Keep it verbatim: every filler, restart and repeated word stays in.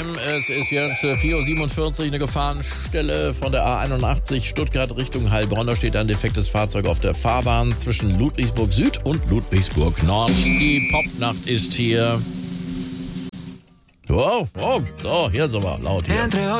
Time. Es ist jetzt vier Uhr siebenundvierzig, eine Gefahrenstelle von der A einundachtzig Stuttgart Richtung Heilbronn. Da steht ein defektes Fahrzeug auf der Fahrbahn zwischen Ludwigsburg Süd und Ludwigsburg Nord. Die Popnacht ist hier. Wow, wow, so, hier ist aber laut hier.